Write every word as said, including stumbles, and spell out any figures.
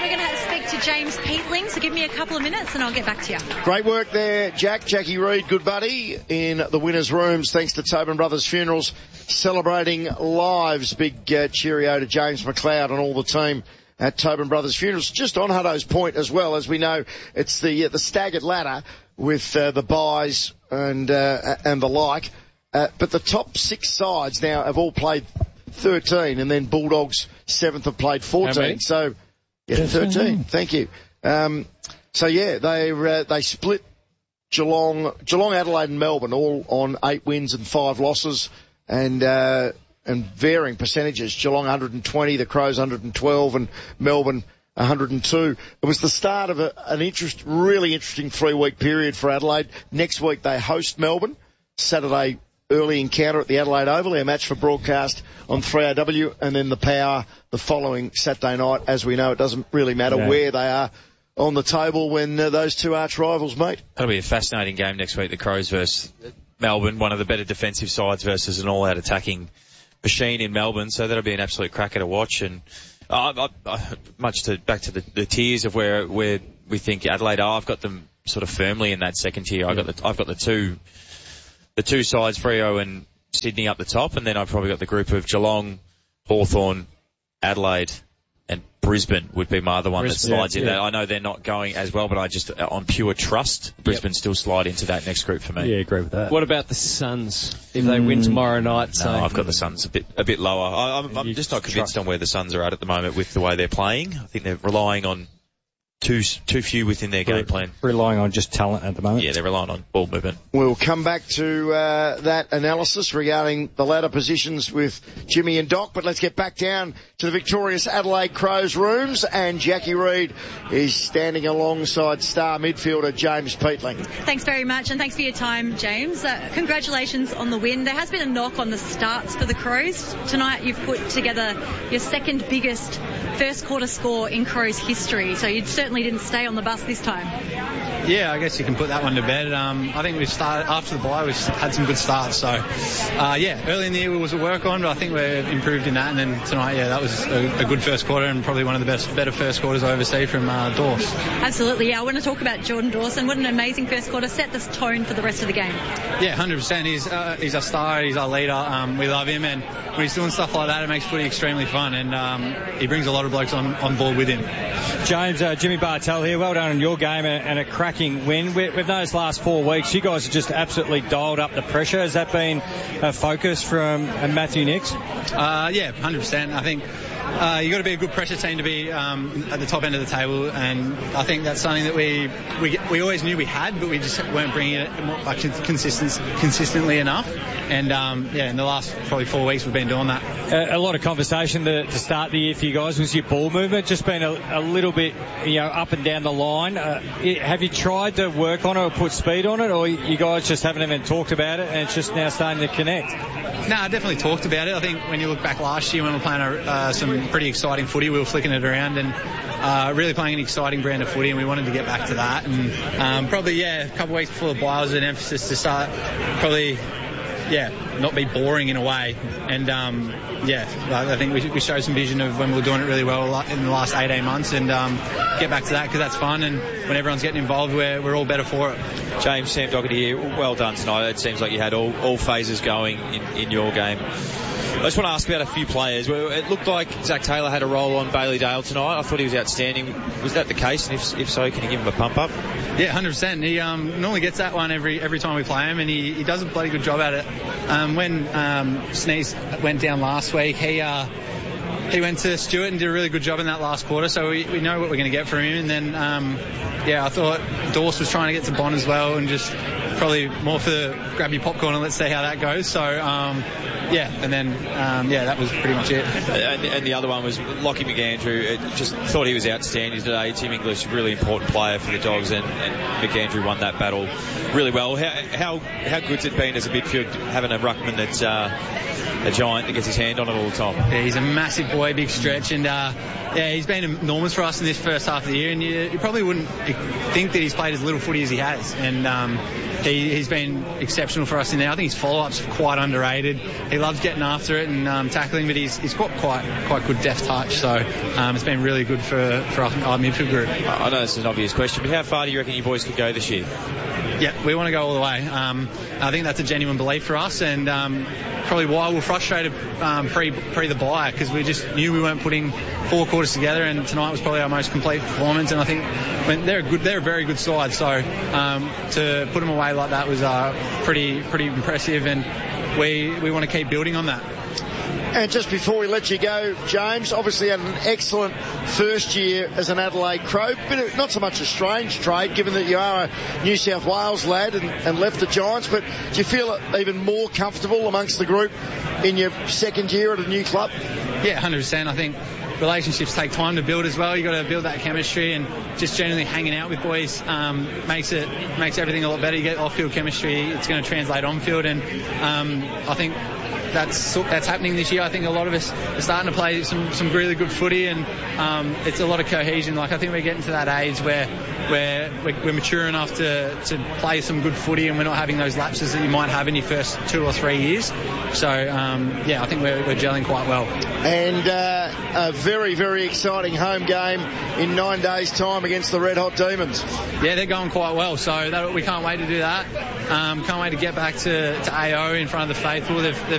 we're going to speak to James Peatling, so give me a couple of minutes and I'll get back to you. Great work there, Jack. Jackie Reid, good buddy, in the winners' rooms. Thanks to Tobin Brothers Funerals, celebrating lives. Big uh, cheerio to James McLeod and all the team at Tobin Brothers Funerals. Just on Hutto's point as well, as we know, it's the uh, the staggered ladder with uh, the buys and uh, and the like. Uh, but the top six sides now have all played thirteen, and then Bulldogs seventh have played fourteen. So, yeah, thirteen. Thank you. Um, so yeah, they uh, they split Geelong, Geelong, Adelaide, and Melbourne all on eight wins and five losses, and uh, and varying percentages. Geelong one hundred twenty, the Crows one hundred twelve, and Melbourne one hundred two. It was the start of a, an interest, really interesting three-week period for Adelaide. Next week they host Melbourne. Saturday, early encounter at the Adelaide Oval, our match for broadcast on three R W, and then the Power the following Saturday night. As we know, it doesn't really matter yeah. where they are on the table when uh, those two arch rivals meet. That'll be a fascinating game next week, the Crows versus Melbourne, one of the better defensive sides versus an all-out attacking machine in Melbourne, so that'll be an absolute cracker to watch. And uh, I, I, much to back to the, the tiers of where where we think Adelaide are, I've got them sort of firmly in that second tier. I've got the I've got the two the two sides, Freo and Sydney, up the top, and then I've probably got the group of Geelong, Hawthorn, Adelaide, and Brisbane would be my other one Brisbane, that slides yeah, in yeah. that. I know they're not going as well, but I just, on pure trust, Brisbane yep. still slide into that next group for me. Yeah, agree with that. What about the Suns if they mm. win tomorrow night? No, so I've got the Suns a bit a bit lower. I, I'm, I'm just not convinced on where the Suns are at at the moment with the way they're playing. I think they're relying on too too few within their game plan. Relying on just talent at the moment. Yeah, they're relying on ball movement. We'll come back to uh, that analysis regarding the ladder positions with Jimmy and Doc, but let's get back down to the victorious Adelaide Crows rooms, and Jackie Reid is standing alongside star midfielder James Peatling. Thanks very much, and thanks for your time, James. Uh, congratulations on the win. There has been a knock on the starts for the Crows. Tonight you've put together your second biggest first quarter score in Crows history, so you certainly didn't stay on the bus this time. Yeah, I guess you can put that one to bed. Um, I think we've started, after the bye, we've had some good starts. So, uh, yeah, early in the year was a work on, but I think we've improved in that. And then tonight, yeah, that was a, a good first quarter and probably one of the best, better first quarters I ever see from uh, Dawes. Absolutely, yeah. I want to talk about Jordan Dawson. What an amazing first quarter. Set this tone for the rest of the game. Yeah, one hundred percent. He's, uh, he's our star, he's our leader. Um, we love him, and when he's doing stuff like that, it makes footy extremely fun, and um, he brings a lot of blokes on, on board with him. James, uh, Jimmy Bartel here. Well done on your game and, and a cracking win. We, we've noticed last four weeks you guys have just absolutely dialed up the pressure. Has that been a focus from uh, Matthew Nicks? Uh, yeah, one hundred percent. I think uh, you've got to be a good pressure team to be um, at the top end of the table, and I think that's something that we we, we always knew we had, but we just weren't bringing it like, consistent, consistently enough. And um, yeah, in the last probably four weeks we've been doing that. A, a lot of conversation to, to start the year for you guys was your ball movement. Just been a, a little bit, you know, up and down the line. Uh, it, have you tried to work on it or put speed on it, or you guys just haven't even talked about it and it's just now starting to connect? No, I definitely talked about it. I think when you look back last year when we were playing a, uh, some pretty exciting footy, we were flicking it around and uh, really playing an exciting brand of footy, and we wanted to get back to that. And um, probably, yeah, a couple of weeks before the bye was an emphasis to start probably, yeah, not be boring in a way. And, um, yeah, I think we, we showed some vision of when we were doing it really well in the last eighteen months, and um, get back to that because that's fun, and when everyone's getting involved, we're, we're all better for it. James, Sam Doherty here. Well done tonight. It seems like you had all, all phases going in, in your game. I just want to ask about a few players. It looked like Zach Taylor had a role on Bailey Dale tonight. I thought he was outstanding. Was that the case? And if, if so, can you give him a pump up? Yeah, one hundred percent. He um, normally gets that one every every time we play him, and he, he does a bloody good job at it. Um, when um, Sneeze went down last week, he uh, he went to Stewart and did a really good job in that last quarter, so we, we know what we're going to get from him. And then, um, yeah, I thought Dawes was trying to get to Bond as well, and just probably more for the grab your popcorn and let's see how that goes. So, um, yeah, and then, um, yeah, that was pretty much it. And, and the other one was Lockie McAndrew. Just thought he was outstanding today. Tim English, really important player for the Dogs, and, and McAndrew won that battle really well. How how how good's it been as a midfield having a ruckman that's uh, a giant that gets his hand on it all the time. Yeah, he's a massive boy, big stretch, and uh, yeah, he's been enormous for us in this first half of the year. And you, you probably wouldn't think that he's played as little footy as he has, and um, he, he's been exceptional for us in there. I think his follow-up's quite underrated. He loves getting after it and um, tackling, but he's he's got quite quite good deft touch. So um, it's been really good for for our, our midfield group. I know this is an obvious question, but how far do you reckon you boys could go this year? Yeah, we want to go all the way. Um, I think that's a genuine belief for us, and um, probably why we're frustrated um, pre pre the bye, because we just knew we weren't putting four quarters together, and tonight was probably our most complete performance. And I think when they're a good, they're a very good side. So um, to put them away like that was uh, pretty pretty impressive, and we we want to keep building on that. And just before we let you go, James, obviously had an excellent first year as an Adelaide Crow, but not so much a strange trade, given that you are a New South Wales lad and, and left the Giants. But do you feel even more comfortable amongst the group in your second year at a new club? Yeah, one hundred percent. I think relationships take time to build as well. You've got to build that chemistry, and just generally hanging out with boys um, makes it makes everything a lot better. You get off-field chemistry, it's going to translate on-field, and um, I think that's that's happening this year. I think a lot of us are starting to play some, some really good footy, and um, it's a lot of cohesion. Like, I think we're getting to that age where where we're, we're mature enough to, to play some good footy, and we're not having those lapses that you might have in your first two or three years. So um, yeah, I think we're, we're gelling quite well. And uh, a very, very exciting home game in nine days' time against the Red Hot Demons. Yeah, they're going quite well, so that, we can't wait to do that. Um, can't wait to get back to, to A O in front of the faithful. They've, they've